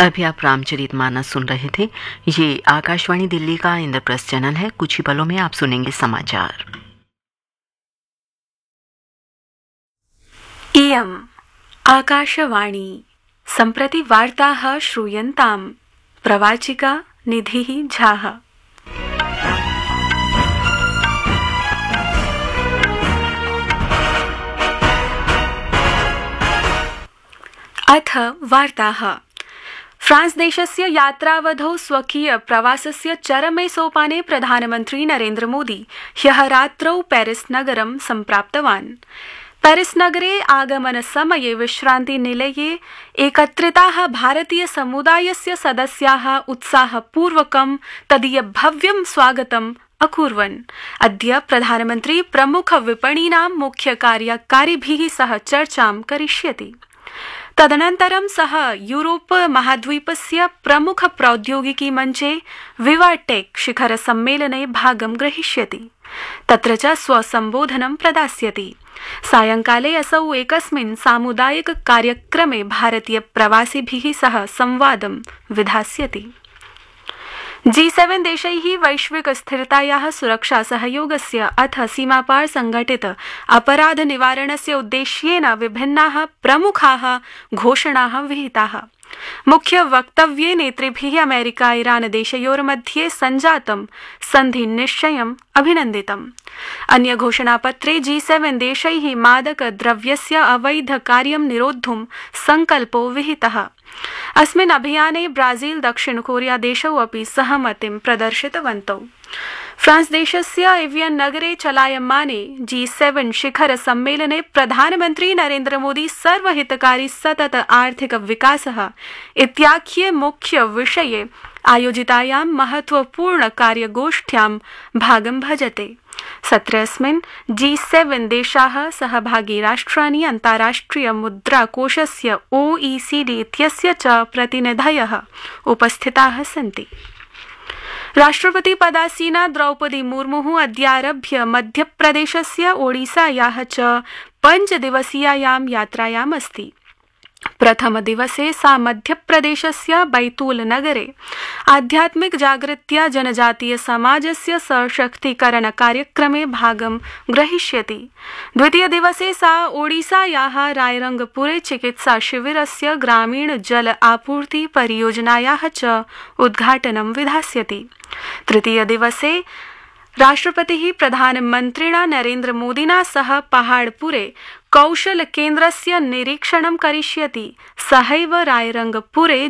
अभी आप रामचरित मानस सुन रहे थे। ये आकाशवाणी दिल्ली का इंद्रप्रस्थ चैनल है। कुछ ही पलों में आप सुनेंगे समाचार। इयम् आकाशवाणी सम्प्रति वार्ताः श्रूयन्ताम्। प्रवाचिका निधिः झाः। अथ वार्ताः। फ्रांस देशस्य यात्रावधौ स्वकीय प्रवासस्य चरमे सोपाने प्रधानमन्त्री नरेन्द्र मोदी ह्यः रात्रौ पेरिस नगरं सम्प्राप्तवान्। पेरिस नगरे आगमन समये विश्रान्तिनिलये एकत्रिताः भारतीय समुदायस्य सदस्याः उत्साहपूर्वकं तदीय भव्यं स्वागतम् अकुर्वन्। अद्य प्रधानमन्त्री प्रमुख विपणीनां मुख्य कार्यकारिभिः सह चर्चां करिष्यति। तदनन्तरं सः यूरोप महाद्वीपस्य प्रमुख प्रौद्योगिकी मञ्चे विवाटेक शिखर सम्मेलने भागं ग्रहीष्यति। तत्र च स्वसम्बोधनं प्रदास्यति। सायंकाले असौ एकस्मिन् सामुदायिक कार्यक्रमे भारतीय प्रवासिभिः सह संवादं विधास्यति। G7 देशैः वैश्विक स्थिरतायाः सुरक्षा सहयोगस्य अथ सीमापार संघटित अपराध निवारणस्य उद्देश्येन विभिन्नाः प्रमुखाः घोषणाः विहिताः। मुख्य वक्तव्ये नेतृभिः अमेरिका ईरान देशयोर्मध्ये सञ्जातं सन्धि निश्चयम् अभिनन्दितम्। अन्य घोषणापत्रे G7 देशैः मादक द्रव्यस्य अवैध कार्यं निरोद्धुं संकल्पो विहितः। अस्मिन् अभियाने ब्राजील दक्षिण कोरिया देशौ अपि सहमतिं प्रदर्शितवन्तौ। फ्रांस देशस्य एवियन नगरे चलायमाने G7 शिखर सम्मेलने प्रधानमन्त्री नरेन्द्र मोदी सर्वहितकारी सतत आर्थिक विकासः इत्याख्ये मुख्य विषये आयोजितायां महत्वपूर्ण कार्यगोष्ठ्यां भागं भजते। सत्रेऽस्मिन् G7 देशाः सहभागी राष्ट्राणि अन्ताराष्ट्रिय मुद्राकोषस्य OECD इत्यस्य च प्रतिनिधयः उपस्थिताः सन्ति। राष्ट्रपति पदासीना द्रौपदी मुर्मुः अद्यारभ्य मध्यप्रदेशस्य ओडिसायाः च 5 दिवसीयायां यात्रायाम् अस्ति। प्रथम दिवसे सा मध्यप्रदेशस्य बैतूल नगरे आध्यात्मिक जागृत्या जनजातीय समाजस्य सशक्तीकरण कार्यक्रमे भागं ग्रहीष्यति। द्वितीय दिवसे सा ओडिसायाः रायरंगपुरे चिकित्सा शिविरस्य ग्रामीण जल आपूर्ति परियोजनायाः च उद्घाटनं विधास्यति। तृतीय दिवसे राष्ट्रपतिः प्रधानमन्त्रिणा नरेन्द्र मोदिना सह पहाड़पुरे कौशल केन्द्रस्य निरीक्षणं करिष्यति। सहैव रायरंगपुरे